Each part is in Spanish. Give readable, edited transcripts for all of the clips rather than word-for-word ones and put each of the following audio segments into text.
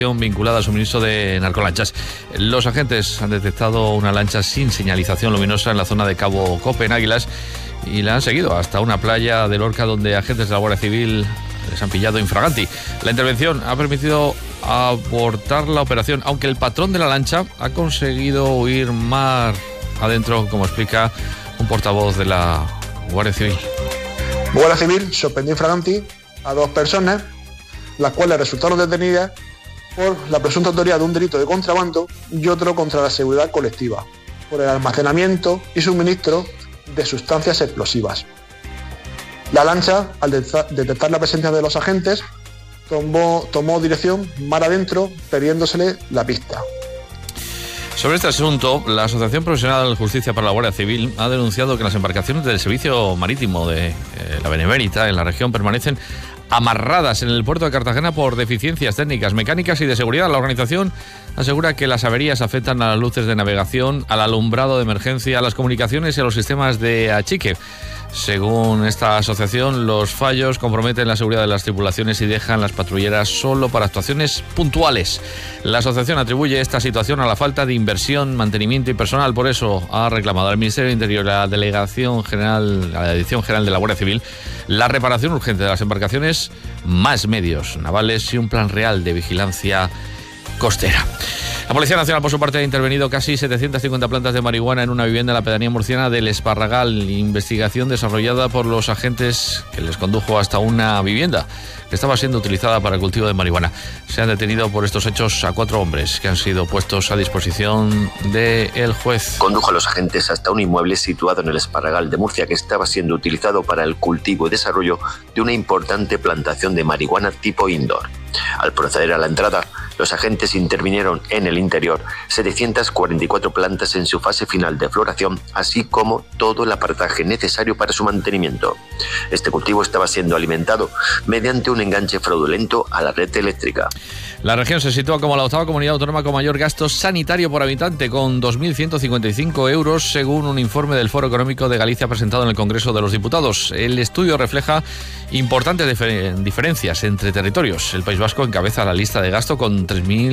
vinculada al suministro de narcolanchas. Los agentes han detectado una lancha sin señalización luminosa en la zona de Cabo Cope, en Águilas, y la han seguido hasta una playa de Lorca donde agentes de la Guardia Civil les han pillado infraganti. La intervención ha permitido abortar la operación, aunque el patrón de la lancha ha conseguido huir mar adentro, como explica un portavoz de la Guardia Civil. La Guardia Civil sorprendió infraganti a 2 personas, las cuales resultaron detenidas por la presunta autoría de un delito de contrabando y otro contra la seguridad colectiva, por el almacenamiento y suministro de sustancias explosivas. La lancha, al detectar la presencia de los agentes, tomó dirección mar adentro, perdiéndosele la pista. Sobre este asunto, la Asociación Profesional Justicia para la Guardia Civil ha denunciado que las embarcaciones del servicio marítimo de la Benemérita en la región permanecen amarradas en el puerto de Cartagena por deficiencias técnicas, mecánicas y de seguridad. La organización asegura que las averías afectan a las luces de navegación, al alumbrado de emergencia, a las comunicaciones y a los sistemas de achique. Según esta asociación, los fallos comprometen la seguridad de las tripulaciones y dejan las patrulleras solo para actuaciones puntuales. La asociación atribuye esta situación a la falta de inversión, mantenimiento y personal. Por eso ha reclamado al Ministerio del Interior y a la Dirección General de la Guardia Civil la reparación urgente de las embarcaciones, más medios navales y un plan real de vigilancia costera. La Policía Nacional, por su parte, ha intervenido casi 750 plantas de marihuana en una vivienda en la pedanía murciana del Esparragal. Investigación desarrollada por los agentes que les condujo hasta una vivienda que estaba siendo utilizada para el cultivo de marihuana. Se han detenido por estos hechos a 4 hombres que han sido puestos a disposición del juez. Condujo a los agentes hasta un inmueble situado en el Esparragal de Murcia que estaba siendo utilizado para el cultivo y desarrollo de una importante plantación de marihuana tipo indoor. Al proceder a la entrada, los agentes intervinieron en el interior 744 plantas en su fase final de floración, así como todo el aparataje necesario para su mantenimiento. Este cultivo estaba siendo alimentado mediante un enganche fraudulento a la red eléctrica. La región se sitúa como la 8ª comunidad autónoma con mayor gasto sanitario por habitante, con 2.155 euros, según un informe del Foro Económico de Galicia presentado en el Congreso de los Diputados. El estudio refleja importantes diferencias entre territorios. El País Vasco encabeza la lista de gasto con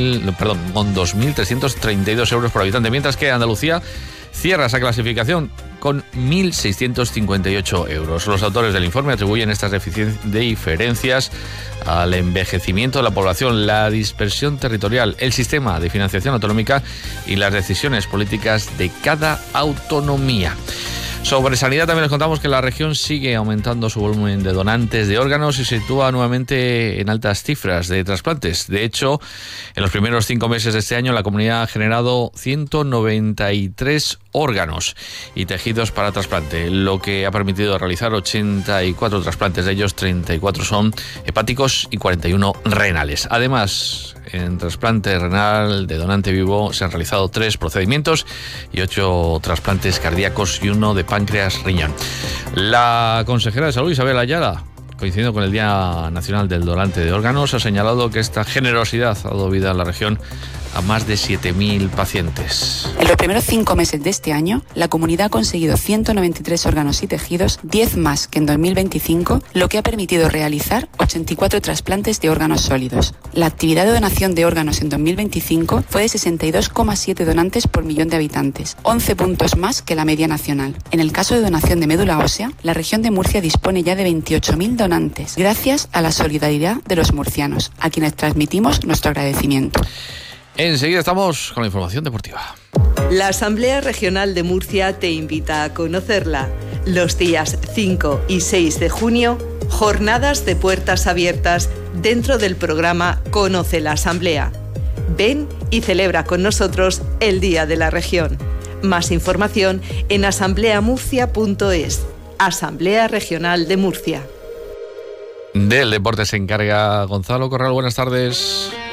2.332 euros por habitante, mientras que Andalucía cierra esa clasificación con 1.658 euros. Los autores del informe atribuyen estas diferencias al envejecimiento de la población, la dispersión territorial, el sistema de financiación autonómica y las decisiones políticas de cada autonomía. Sobre sanidad también les contamos que la región sigue aumentando su volumen de donantes de órganos y se sitúa nuevamente en altas cifras de trasplantes. De hecho, en los primeros 5 meses de este año la comunidad ha generado 193 órganos y tejidos para trasplante, lo que ha permitido realizar 84 trasplantes. De ellos, 34 son hepáticos y 41 renales. Además, en trasplante renal de donante vivo se han realizado 3 procedimientos y 8 trasplantes cardíacos y 1 de páncreas riñón. La consejera de Salud, Isabel Ayala, coincidiendo con el Día Nacional del Donante de Órganos, ha señalado que esta generosidad ha dado vida a la región a más de 7.000 pacientes. En los primeros 5 meses de este año, la comunidad ha conseguido 193 órganos y tejidos, 10 más que en 2025, lo que ha permitido realizar 84 trasplantes de órganos sólidos. La actividad de donación de órganos en 2025 fue de 62,7 donantes por millón de habitantes, 11 puntos más que la media nacional. En el caso de donación de médula ósea, la región de Murcia dispone ya de 28.000 donantes, gracias a la solidaridad de los murcianos, a quienes transmitimos nuestro agradecimiento. Enseguida estamos con la información deportiva. La Asamblea Regional de Murcia te invita a conocerla. Los días 5 y 6 de junio, jornadas de puertas abiertas dentro del programa Conoce la Asamblea. Ven y celebra con nosotros el Día de la Región. Más información en asambleamurcia.es. Asamblea Regional de Murcia. Del deporte se encarga Gonzalo Corral. Buenas tardes.